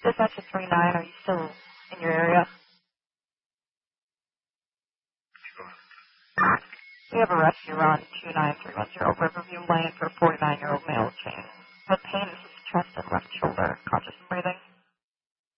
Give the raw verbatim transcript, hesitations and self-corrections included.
Dispatch to three nine, are you still in your area? We have a rescue on two nine three one zero Riverview Lane for a forty-nine-year-old male chain. The pain is his chest and left shoulder.